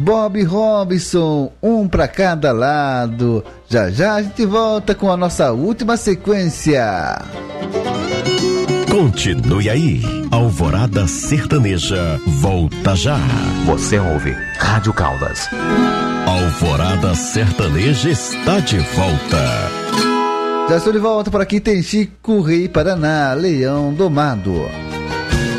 Bob Robson, um para cada lado. Já já a gente volta com a nossa última sequência. Continue aí, Alvorada Sertaneja, volta já. Você ouve Rádio Caldas. Alvorada Sertaneja está de volta. Já estou de volta, por aqui tem Chico Rei Paraná, Leão Domado.